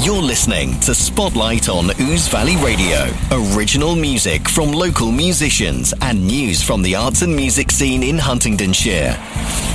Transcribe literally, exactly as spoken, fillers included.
You're listening to Spotlight on Ouse Valley Radio. Original music from local musicians and news from the arts and music scene in Huntingdonshire.